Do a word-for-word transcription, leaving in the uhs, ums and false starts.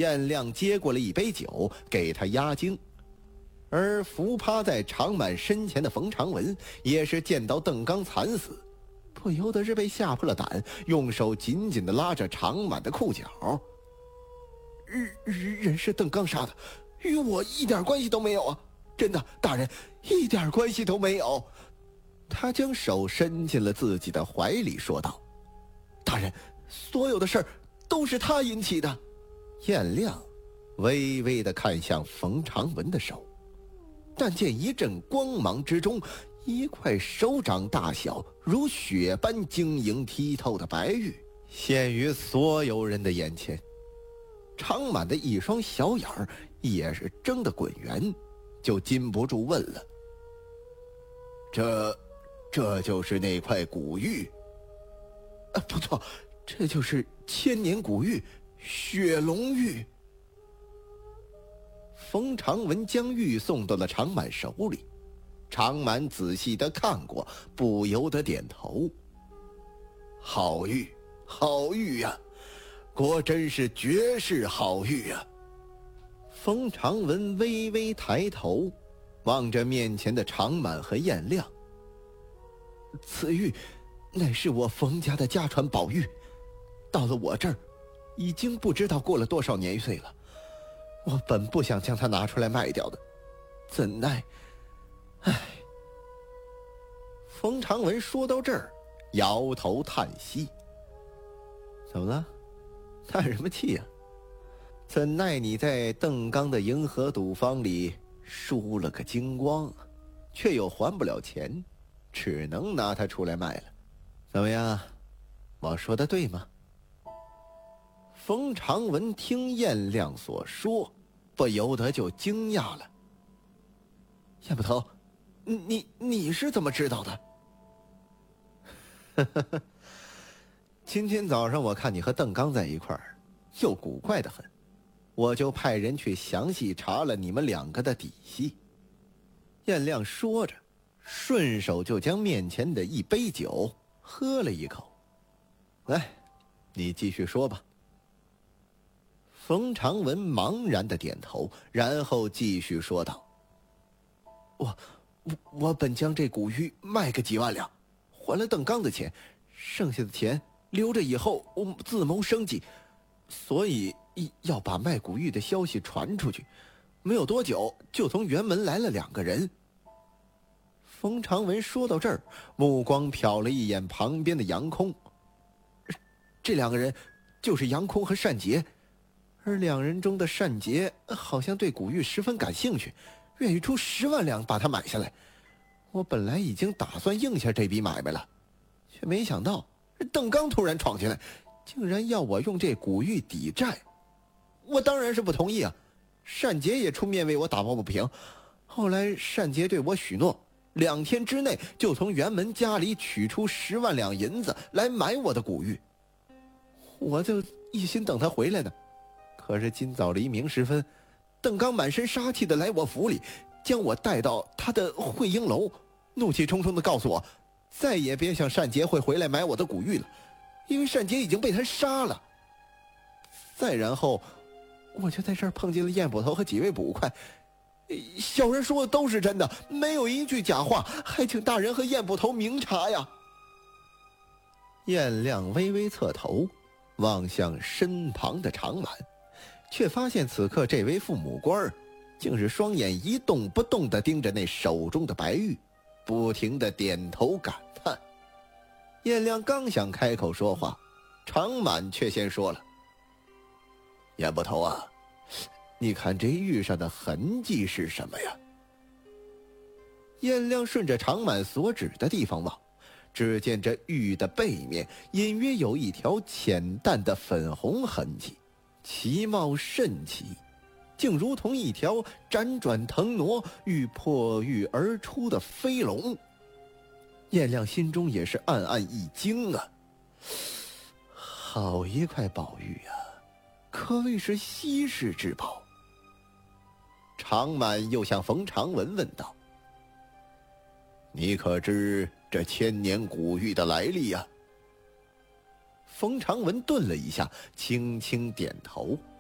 颜亮接过了一杯酒，给他压惊。而伏趴在长满身前的冯长文也是见到邓刚惨死，不由得是被吓破了胆，用手紧紧地拉着长满的裤脚。人是邓刚杀的，与我一点关系都没有啊！真的，大人，一点关系都没有。他将手伸进了自己的怀里，说道：“大人，所有的事儿都是他引起的。”颜亮微微地看向冯长文的手，但见一阵光芒之中，一块手掌大小如雪般晶莹剔透的白玉现于所有人的眼前。长满的一双小眼儿也是睁得滚圆，就禁不住问了：“这这就是那块古玉？”“啊，不错，这就是千年古玉，雪龙玉。”冯长文将玉送到了长满手里，长满仔细地看过，不由得点头：“好玉，好玉呀、啊，果真是绝世好玉呀、啊！”冯长文微微抬头，望着面前的长满和颜亮：“此玉乃是我冯家的家传宝玉，到了我这儿，已经不知道过了多少年岁了。我本不想将它拿出来卖掉的，怎奈……唉。”冯长文说到这儿，摇头叹息：“怎么了？叹什么气呀、啊？怎奈你在邓刚的银河赌坊里输了个精光，却又还不了钱，只能拿它出来卖了。怎么样？我说的对吗？”冯长文听颜亮所说，不由得就惊讶了：“燕捕头，你你是怎么知道的？”“呵呵呵，今天早上我看你和邓刚在一块儿，又古怪得很，我就派人去详细查了你们两个的底细。”颜亮说着，顺手就将面前的一杯酒喝了一口。“来，你继续说吧。”冯长文茫然的点头，然后继续说道：“我我我本将这古玉卖个几万两，还了邓刚的钱，剩下的钱留着以后我自谋生计，所以要把卖古玉的消息传出去。没有多久，就从辕门来了两个人。”冯长文说到这儿，目光瞟了一眼旁边的杨空，这两个人就是杨空和单杰。而两人中的单杰好像对古玉十分感兴趣，愿意出十万两把它买下来。我本来已经打算应下这笔买卖了，却没想到邓刚突然闯进来，竟然要我用这古玉抵债。我当然是不同意啊！单杰也出面为我打抱不平。后来单杰对我许诺，两天之内就从辕门家里取出十万两银子来买我的古玉。我就一心等他回来呢。可是今早黎明时分，邓刚满身杀气的来我府里，将我带到他的会英楼，怒气冲冲的告诉我，再也别想单杰会回来买我的古玉了，因为单杰已经被他杀了。再然后，我就在这儿碰见了燕捕头和几位捕快，小人说的都是真的，没有一句假话，还请大人和燕捕头明察呀。燕亮微微侧头，望向身旁的长满，却发现此刻这位父母官竟是双眼一动不动地盯着那手中的白玉，不停地点头感叹。燕亮刚想开口说话，长满却先说了：“燕捕头啊，你看这玉上的痕迹是什么呀？”燕亮顺着长满所指的地方望，只见这玉的背面隐约有一条浅淡的粉红痕迹，其貌甚奇，竟如同一条辗转腾挪欲破玉而出的飞龙。燕亮心中也是暗暗一惊啊，好一块宝玉啊，可谓是稀世之宝。长满又向冯长文问道：“你可知这千年古玉的来历呀？”冯长文顿了一下，轻轻点头。